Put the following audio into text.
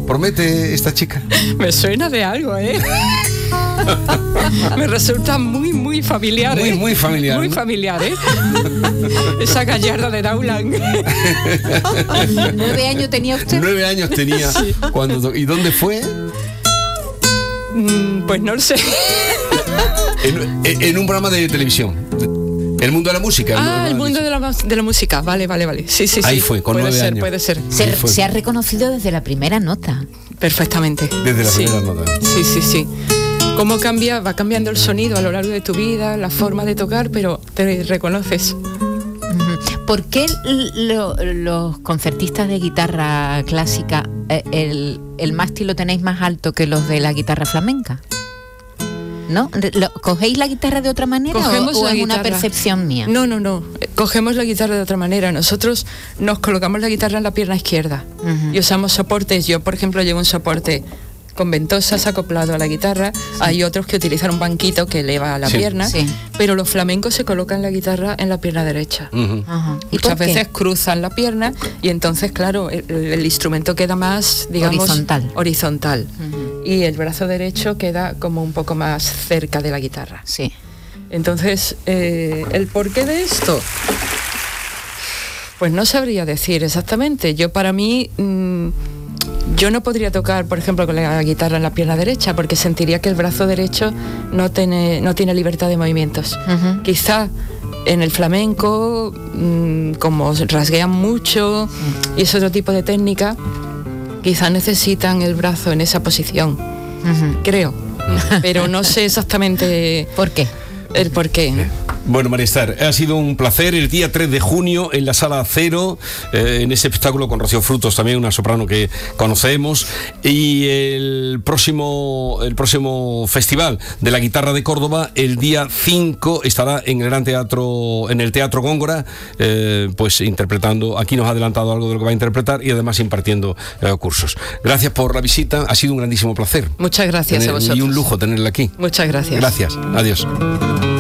¿Promete esta chica? Me suena de algo, ¿eh? Me resulta muy familiar, ¿eh? Muy familiar. Muy familiar, ¿eh? Esa gallarda de Daulan. 9 años tenía usted. 9 años tenía. Sí. ¿Y dónde fue? Pues no lo sé. En un programa de televisión. El mundo de la música. El mundo de la música. Vale. Sí. Ahí fue, con 9 años. Puede ser. Se ha reconocido desde la primera nota. Perfectamente. Desde la primera nota. Sí. Cómo va cambiando el sonido a lo largo de tu vida, la forma de tocar, pero te reconoces. ¿Por qué los concertistas de guitarra clásica el mástil lo tenéis más alto que los de la guitarra flamenca? ¿No? ¿Cogéis la guitarra de otra manera o es una percepción mía? No. Cogemos la guitarra de otra manera. Nosotros nos colocamos la guitarra en la pierna izquierda y usamos soportes. Yo, por ejemplo, llevo un soporte con ventosas acoplado a la guitarra. Sí. Hay otros que utilizan un banquito que eleva la pierna, pero los flamencos se colocan la guitarra en la pierna derecha. Muchas veces cruzan la pierna y entonces, claro, el instrumento queda más, digamos, horizontal. Y el brazo derecho queda como un poco más cerca de la guitarra. Sí. Entonces, ¿el porqué de esto? Pues no sabría decir exactamente. Para mí... yo no podría tocar, por ejemplo, con la guitarra en la pierna derecha porque sentiría que el brazo derecho no tiene libertad de movimientos. Quizá en el flamenco, como rasguean mucho y es otro tipo de técnica, quizá necesitan el brazo en esa posición, creo. Pero no sé exactamente por qué. El por qué. Bueno, María Esther, ha sido un placer. El día 3 de junio en la Sala Cero, en ese espectáculo con Rocío Frutos, también una soprano que conocemos, y el próximo Festival de la Guitarra de Córdoba, el día 5, estará en el Gran Teatro, en el Teatro Góngora, pues interpretando. Aquí nos ha adelantado algo de lo que va a interpretar y además impartiendo cursos. Gracias por la visita, ha sido un grandísimo placer. Muchas gracias a vosotros. Y un lujo tenerla aquí. Muchas gracias. Gracias, adiós.